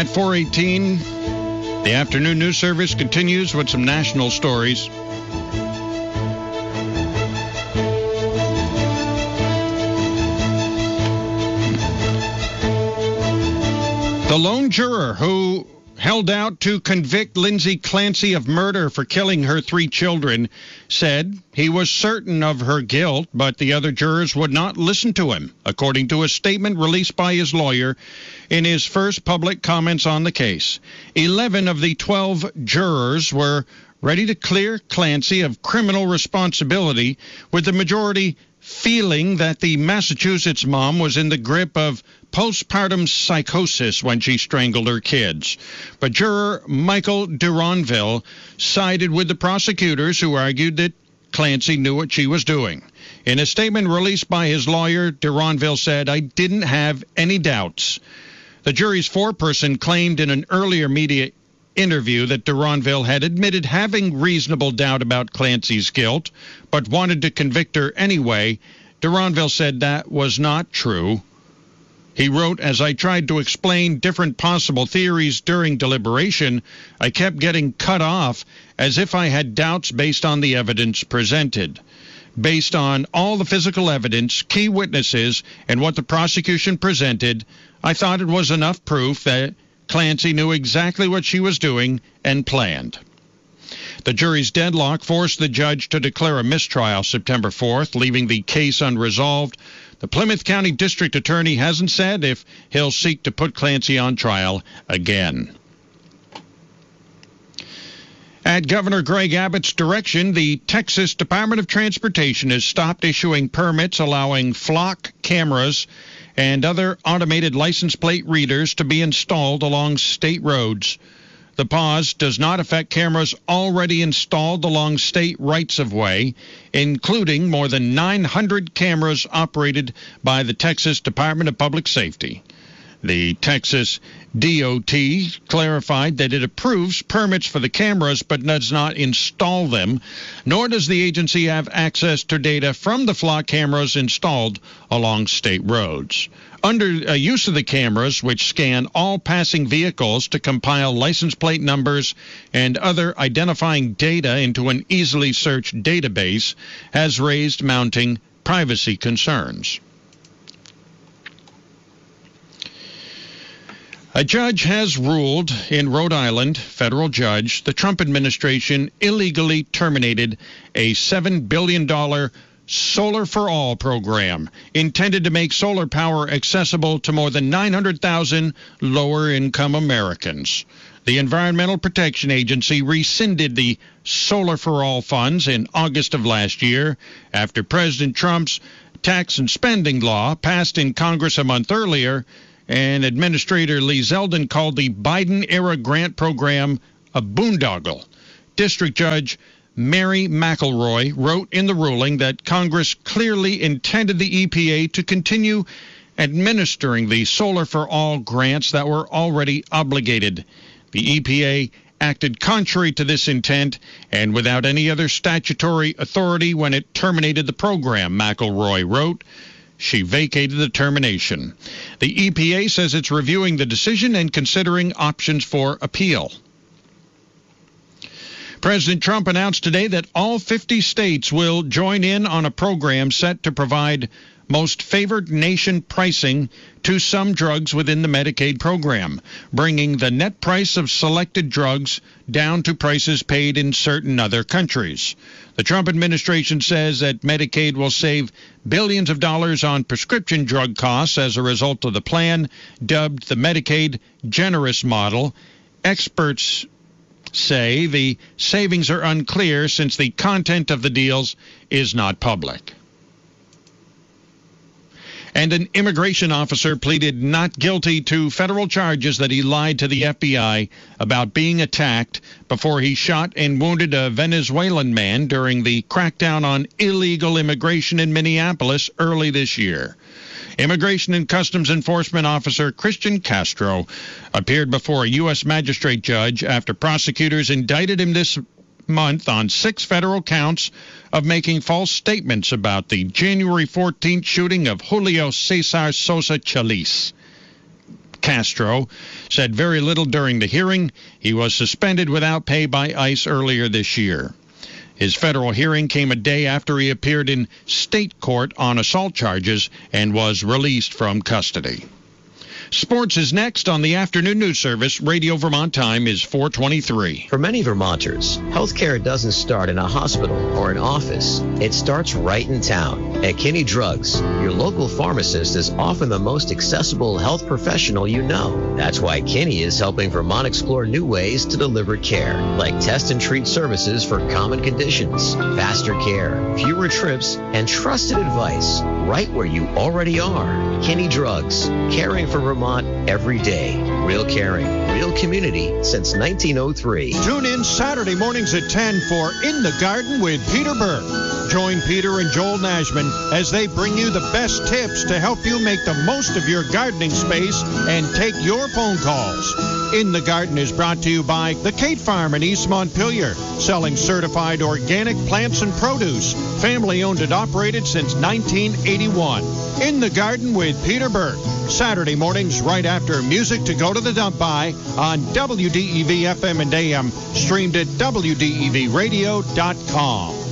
4:18. The afternoon news service continues with some national stories. The lone juror who held out to convict Lindsay Clancy of murder for killing her 3 children said he was certain of her guilt, but the other jurors would not listen to him, according to a statement released by his lawyer in his first public comments on the case. 11 of the 12 jurors were ready to clear Clancy of criminal responsibility, with the majority feeling that the Massachusetts mom was in the grip of postpartum psychosis when she strangled her kids. But juror Michael Duranville sided with the prosecutors, who argued that Clancy knew what she was doing. In a statement released by his lawyer, Duranville said, "I didn't have any doubts." The jury's foreperson claimed in an earlier media interview that Duranville had admitted having reasonable doubt about Clancy's guilt, but wanted to convict her anyway. Duranville said that was not true. He wrote, "As I tried to explain different possible theories during deliberation, I kept getting cut off as if I had doubts based on the evidence presented. Based on all the physical evidence, key witnesses, and what the prosecution presented, I thought it was enough proof that Clancy knew exactly what she was doing and planned." The jury's deadlock forced the judge to declare a mistrial September 4th, leaving the case unresolved. The Plymouth County District Attorney hasn't said if he'll seek to put Clancy on trial again. At Governor Greg Abbott's direction, the Texas Department of Transportation has stopped issuing permits allowing flock cameras and other automated license plate readers to be installed along state roads. The pause does not affect cameras already installed along state rights-of-way, including more than 900 cameras operated by the Texas Department of Public Safety. The Texas DOT clarified that it approves permits for the cameras but does not install them, nor does the agency have access to data from the flock cameras installed along state roads. Under use of the cameras, which scan all passing vehicles to compile license plate numbers and other identifying data into an easily searched database, has raised mounting privacy concerns. A judge has ruled in Rhode Island, federal judge, the Trump administration illegally terminated a $7 billion Solar for All program intended to make solar power accessible to more than 900,000 lower-income Americans. The Environmental Protection Agency rescinded the Solar for All funds in August of last year after President Trump's tax and spending law passed in Congress a month earlier, and Administrator Lee Zeldin called the Biden-era grant program a boondoggle. District Judge Mary McElroy wrote in the ruling that Congress clearly intended the EPA to continue administering the Solar for All grants that were already obligated. The EPA acted contrary to this intent and without any other statutory authority when it terminated the program, McElroy wrote. She vacated the termination. The EPA says it's reviewing the decision and considering options for appeal. President Trump announced today that all 50 states will join in on a program set to provide most favored nation pricing to some drugs within the Medicaid program, bringing the net price of selected drugs down to prices paid in certain other countries. The Trump administration says that Medicaid will save billions of dollars on prescription drug costs as a result of the plan, dubbed the Medicaid Generous Model. Experts say the savings are unclear since the content of the deals is not public. And an immigration officer pleaded not guilty to federal charges that he lied to the FBI about being attacked before he shot and wounded a Venezuelan man during the crackdown on illegal immigration in Minneapolis early this year. Immigration and Customs Enforcement Officer Christian Castro appeared before a U.S. magistrate judge after prosecutors indicted him this month on 6 federal counts of making false statements about the January 14th shooting of Julio Cesar Sosa Chalice. Castro, said very little during the hearing. He was suspended without pay by ICE earlier this year. His federal hearing came a day after he appeared in state court on assault charges and was released from custody. Sports is next on the afternoon news service. Radio Vermont time is 4:23. For many Vermonters, healthcare doesn't start in a hospital or an office. It starts right in town. At Kinney Drugs, your local pharmacist is often the most accessible health professional you know. That's why Kinney is helping Vermont explore new ways to deliver care, like test and treat services for common conditions, faster care, fewer trips, and trusted advice right where you already are. Kinney Drugs, caring for Vermont every day. Real caring, real community since 1903. Tune in Saturday mornings at 10 for In the Garden with Peter Burke. Join Peter and Joel Nashman as they bring you the best tips to help you make the most of your gardening space and take your phone calls. In the Garden is brought to you by the Kate Farm in East Montpelier, selling certified organic plants and produce. Family owned and operated since 1981. In the Garden with Peter Burke. Saturday mornings right after Music to Go to the Dump By on WDEV FM and AM, streamed at WDEVradio.com.